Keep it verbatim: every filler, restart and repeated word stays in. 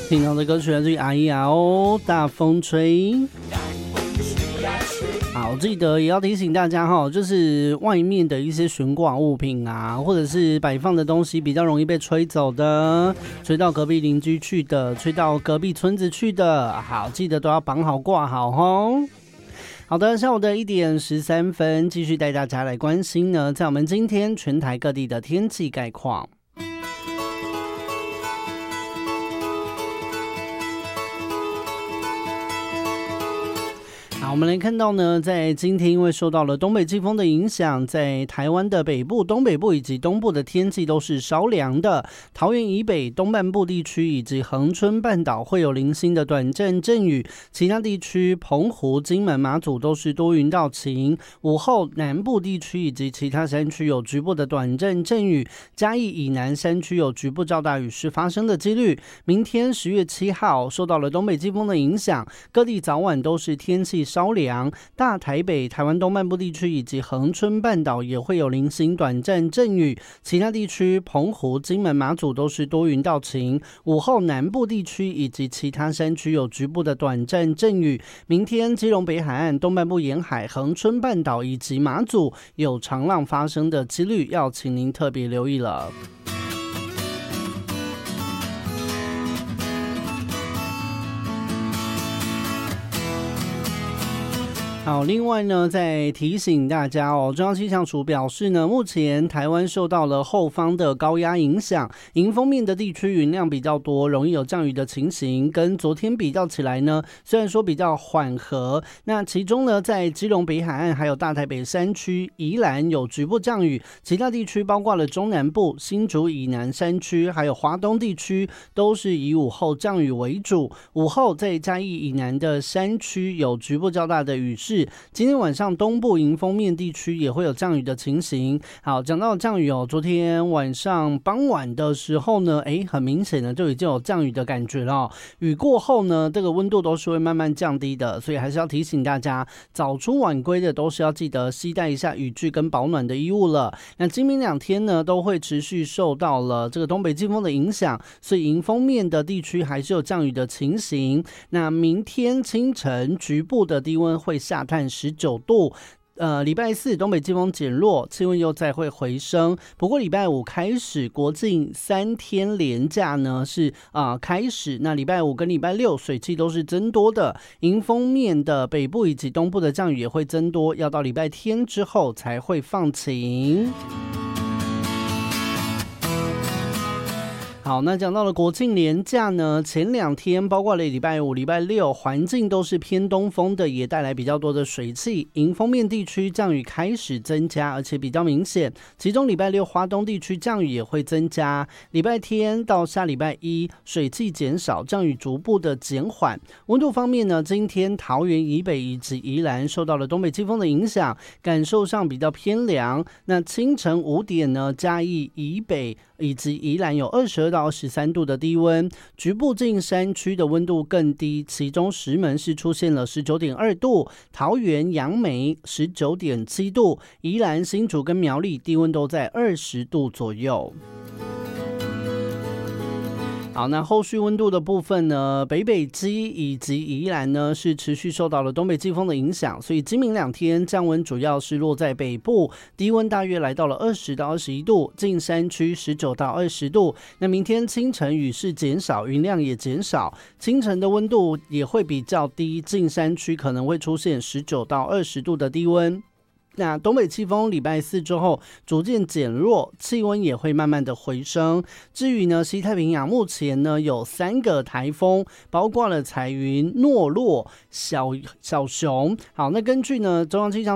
听到的歌曲来自于阿姨啊哦，大风吹。好，记得也要提醒大家哈，就是外面的一些悬挂物品啊，或者是摆放的东西比较容易被吹走的，吹到隔壁邻居去的，吹到隔壁村子去的，好，记得都要绑好挂好齁。好的，下午的一点十三分，继续带大家来关心呢，在我们今天全台各地的天气概况。我们来看到呢，在今天因为受到了东北季风的影响，在台湾的北部、东北部以及东部的天气都是稍凉的。桃园以北、东半部地区以及恒春半岛会有零星的短暂阵雨，其他地区澎湖、金门、马祖都是多云到晴。午后南部地区以及其他山区有局部的短暂阵雨，嘉义以南山区有局部较大雨势发生的几率。明天十月七号受到了东北季风的影响，各地早晚都是天气稍凉，大台北、台湾东半部地区以及恒春半岛也会有零星短暂阵雨，其他地区澎湖、金门、马祖都是多云到晴。午后南部地区以及其他山区有局部的短暂阵雨。明天基隆北海岸、东半部沿海、恒春半岛以及马祖有长浪发生的几率，要请您特别留意了。好，另外呢，再提醒大家哦，中央气象署表示呢，目前台湾受到了后方的高压影响，迎风面的地区云量比较多，容易有降雨的情形。跟昨天比较起来呢，虽然说比较缓和，那其中呢，在基隆北海岸还有大台北山区、宜兰有局部降雨，其他地区包括了中南部、新竹以南山区，还有华东地区，都是以午后降雨为主。午后在嘉义以南的山区有局部较大的雨势。今天晚上东部迎风面地区也会有降雨的情形。好，讲到降雨哦，昨天晚上傍晚的时候呢，哎，很明显的就已经有降雨的感觉了哦。雨过后呢，这个温度都是会慢慢降低的，所以还是要提醒大家，早出晚归的都是要记得携带一下雨具跟保暖的衣物了。那今明两天呢，都会持续受到了这个东北季风的影响，所以迎风面的地区还是有降雨的情形。那明天清晨局部的低温会下探十九度，呃，礼拜四东北季风减弱，气温又再会回升。不过礼拜五开始，国庆三天连假呢是啊、呃、开始，那礼拜五跟礼拜六水汽都是增多的，迎风面的北部以及东部的降雨也会增多，要到礼拜天之后才会放晴。好，那讲到了国庆连假呢，前两天包括了礼拜五、礼拜六，环境都是偏东风的，也带来比较多的水汽，迎风面地区降雨开始增加，而且比较明显。其中礼拜六华东地区降雨也会增加，礼拜天到下礼拜一水汽减少，降雨逐步的减缓。温度方面呢，今天桃园以北以及宜兰受到了东北季风的影响，感受上比较偏凉。那清晨五点呢，嘉义以北以及宜兰有二十二到十三度的低温，局部近山区的温度更低，其中石门是出现了 十九点二度，桃园杨梅 十九点七度，宜兰新竹跟苗栗低温都在二十度左右。好，那后续温度的部分呢，北北基以及宜兰呢是持续受到了东北季风的影响，所以今明两天降温主要是落在北部，低温大约来到了二十到二十一度，近山区十九到二十度。那明天清晨雨势减少，云量也减少，清晨的温度也会比较低，近山区可能会出现十九到二十度的低温。那东北季风礼拜四之后逐渐减弱，气温也会慢慢的回升。至于呢，西太平洋目前呢有三个台风，包括了彩云、诺洛、小小熊。好，那根据呢中央气象